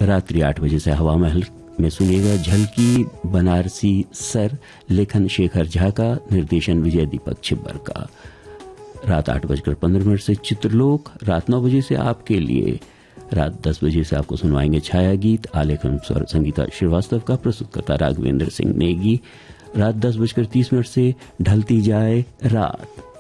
रात्रि 8 बजे से हवा महल में सुनिएगा झलकी बनारसी सर, लेखन शेखर झा का, निर्देशन विजय दीपक छिब्बर का। रात 8:15 से चित्रलोक, रात 9 बजे से आपके लिए, रात 10 बजे से आपको सुनवाएंगे छाया गीत, आलेखन स्वर संगीता श्रीवास्तव का, प्रस्तुतकर्ता राघवेंद्र सिंह नेगी। रात 10:30 से ढलती जाए रात।